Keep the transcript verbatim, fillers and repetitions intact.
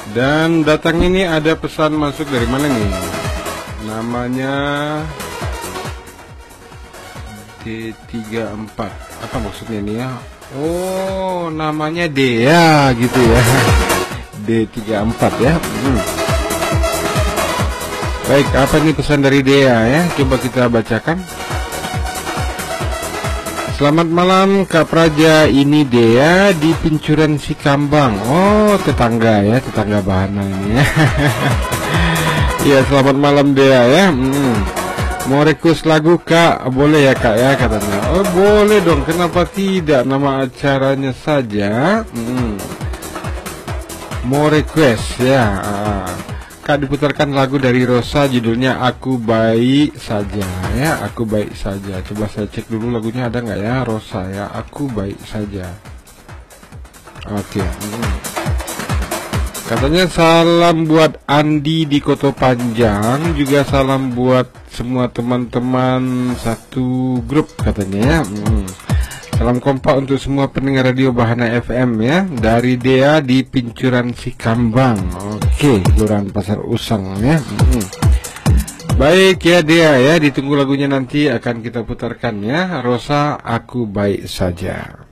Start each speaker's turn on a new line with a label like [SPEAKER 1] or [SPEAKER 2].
[SPEAKER 1] Dan datang ini ada pesan masuk dari mana nih? Namanya D tiga empat. Apa maksudnya nih ya? Oh, namanya Dea gitu ya. D tiga empat ya. Hmm. Baik, apa nih pesan dari Dea ya? Coba kita bacakan. Selamat malam Kak Praja, ini Dea di Pincuran Sikambang. Oh, tetangga ya, tetangga Bahana ini ya. Iya, selamat malam Dea ya. Hmm. Mau request lagu Kak? Boleh ya Kak ya, katanya. Oh boleh dong, kenapa tidak, nama acaranya saja. Hmm. Mau request ya. Kak, diputarkan lagu dari Rosa, judulnya Aku Baik Saja ya. Aku Baik Saja. Coba saya cek dulu lagunya ada nggak ya, Rosa ya. Aku Baik Saja. Oke. Hmm. Katanya salam buat Andi di Koto Panjang, juga salam buat semua teman-teman satu grup katanya ya. Hmm. Salam kompak untuk semua pendengar radio Bahana F M ya, dari Dea di Pincuran Sikambang. Oke, Kelurahan Pasar Usang ya. Hmm. Baik ya Dea ya, ditunggu lagunya nanti akan kita putarkan ya. Rosa, Aku Baik Saja.